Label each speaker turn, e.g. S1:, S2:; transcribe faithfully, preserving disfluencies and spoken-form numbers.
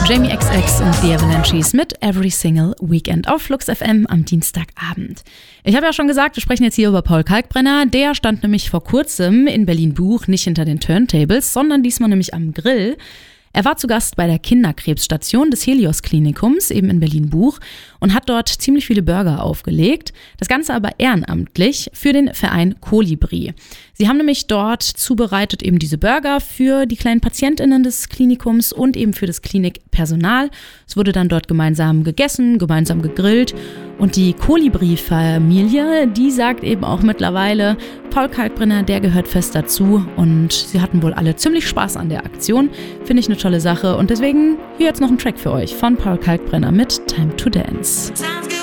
S1: Jamie X X und The Avalanches mit Every Single Weekend auf Flux F M am Dienstagabend. Ich habe ja schon gesagt, wir sprechen jetzt hier über Paul Kalkbrenner. Der stand nämlich vor kurzem in Berlin-Buch nicht hinter den Turntables, sondern diesmal nämlich am Grill. Er war zu Gast bei der Kinderkrebsstation des Helios-Klinikums, eben in Berlin-Buch, und hat dort ziemlich viele Burger aufgelegt. Das Ganze aber ehrenamtlich für den Verein Kolibri. Sie haben nämlich dort zubereitet eben diese Burger für die kleinen PatientInnen des Klinikums und eben für das Klinikpersonal. Es wurde dann dort gemeinsam gegessen, gemeinsam gegrillt. Und die Kolibri-Familie, die sagt eben auch mittlerweile, Paul Kalkbrenner, der gehört fest dazu. Und sie hatten wohl alle ziemlich Spaß an der Aktion. Finde ich eine tolle Sache. Und deswegen hier jetzt noch ein Track für euch von Paul Kalkbrenner mit Time to Dance.